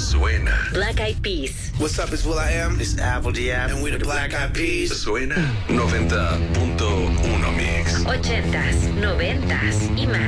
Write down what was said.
Suena. Black Eyed Peas. What's up, it's will.i.am. This is Apple D.F. And we're the Black Eyed Peas. Suena 90.1 Mix. 80s, 90s y más.